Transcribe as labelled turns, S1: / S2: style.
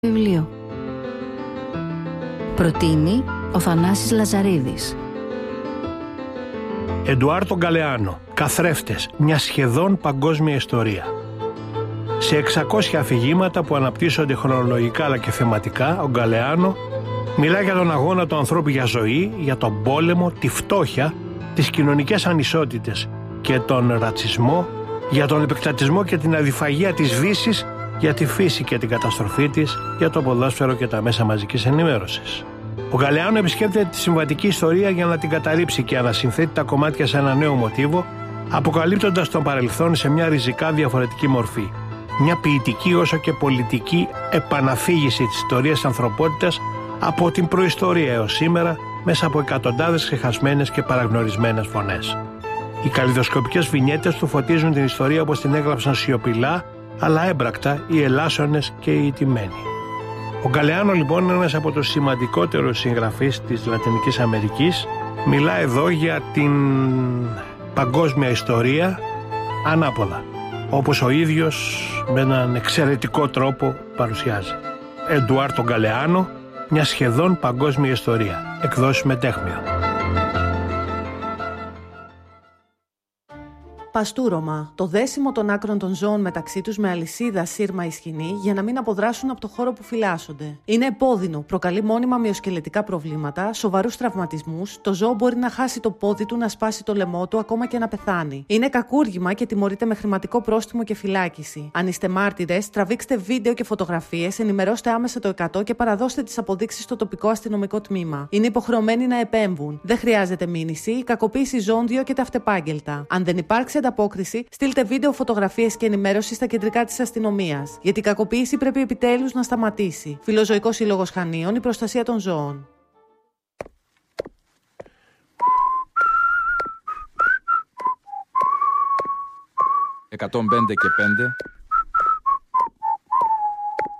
S1: βιβλίο. Προτείνει ο Θανάσης Λαζαρίδης.
S2: Εντουάρτο Γκαλεάνο. Καθρέφτες. Μια σχεδόν παγκόσμια ιστορία. Σε 600 αφηγήματα που αναπτύσσονται χρονολογικά αλλά και θεματικά, ο Γκαλεάνο μιλά για τον αγώνα του ανθρώπου για ζωή, για τον πόλεμο, τη φτώχεια, τις κοινωνικές ανισότητες και τον ρατσισμό, για τον επεκτατισμό και την αδιφαγία της Δύσης, για τη φύση και την καταστροφή της, για το ποδόσφαιρο και τα μέσα μαζικής ενημέρωσης. Ο Γκαλεάνο επισκέπτεται τη συμβατική ιστορία για να την καταρρύψει και ανασυνθέτει τα κομμάτια σε ένα νέο μοτίβο, αποκαλύπτοντας τον παρελθόν σε μια ριζικά διαφορετική μορφή. Μια ποιητική όσο και πολιτική επαναφήγηση της ιστορίας της ανθρωπότητας από την προϊστορία έως σήμερα, μέσα από εκατοντάδες ξεχασμένες και παραγνωρισμένες φωνές. Οι καλλιδοσκοπικές βινιέτες του φωτίζουν την ιστορία όπως την έγραψαν σιωπηλά, αλλά έμπρακτα οι ελάσσονες και οι ηττημένοι. Ο Γκαλεάνο λοιπόν είναι ένας από τους σημαντικότερους συγγραφείς της Λατινικής Αμερικής. Μιλά εδώ για την παγκόσμια ιστορία ανάποδα, όπως ο ίδιος με έναν εξαιρετικό τρόπο παρουσιάζει. Εντουάρτο Γκαλεάνο, μια σχεδόν παγκόσμια ιστορία. Εκδόσεις Μετέχμιο.
S3: Παστούρωμα. Το δέσιμο των άκρων των ζώων μεταξύ τους με αλυσίδα, σύρμα ή σκοινή για να μην αποδράσουν από το χώρο που φυλάσσονται. Είναι επώδυνο, προκαλεί μόνιμα μυοσκελετικά προβλήματα, σοβαρούς τραυματισμούς, το ζώο μπορεί να χάσει το πόδι του, να σπάσει το λαιμό του, ακόμα και να πεθάνει. Είναι κακούργημα και τιμωρείται με χρηματικό πρόστιμο και φυλάκιση. Αν είστε μάρτυρες, τραβήξτε βίντεο και φωτογραφίες, ενημερώστε άμεσα το 100 και παραδώστε τις αποδείξεις στο τοπικό αστυνομικό τμήμα. Είναι υποχρεωμένοι να επέμβουν. Δεν χρειάζεται μήνυση, η κακοποίηση ζώων διώκεται αυτεπάγγελτα. Αν δεν υπάρξει ανταπόκριση, στείλτε βίντεο, φωτογραφίες και ενημέρωση στα κεντρικά της αστυνομίας. Γιατί η κακοποίηση πρέπει επιτέλους να σταματήσει. Φιλοζωικός Σύλλογος Χανίων, η προστασία των ζώων.
S4: 105 και 5